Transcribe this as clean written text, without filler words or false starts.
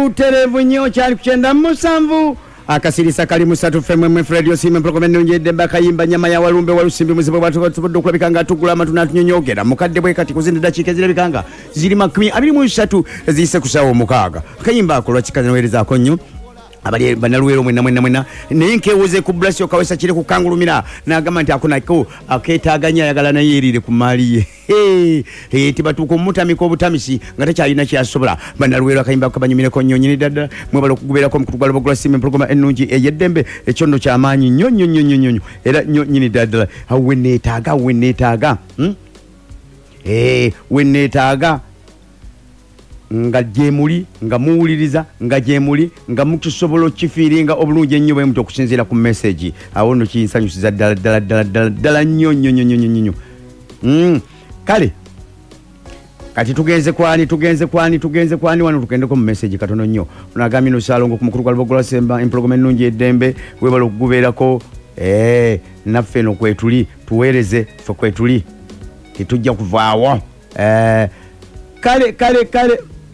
buterevu nnyo kyali ku 97 akasirisa kali mu 3 FM Radio Sime Program nunjedde bakayimba nyama ya walumbe walusimbi muzibo batubudde okulabika nga tugula amatuna tunyonyogera mukadde bwe kati kuzinde dakiika zirabikanga ziri 23 ziyise kusawo mukaaga akayimba akolwa kikanewerezaako nnyo abali banaluwero mwena naye nkewuze ku bless okawesa kire ku kangulumira n'agamba nti akonako akeetaganya ayagala naye yerire ku maali ye tibatuuka omutamika obutamisi nga takyalina kyasobola banaluwero akayimba kabanyumireko nnyo nyini ddala mwebala okugubeerako mu kutugala bogula Sime Program ennungi eyeddembe ekyondo ky'amaanyi nnyo era nnyo nyini ddala wenneetaaga nga jemuli nga muwuliriza nga jemuli nga mukisobola okifiiringa obulungi ennyo bwe muto okusinziira ku message awo nno kinsanyusiza ddala nnyo kale kati tugenze kwani wano tugendeko mu message katono nnyo unagambye no Salongo ku mukulu gwa Lubogola Semba Program ennungi eddembe webala okugubeerako naffe no kwetuli tuweereze ffe kwetuli tetujja kuvaawo kale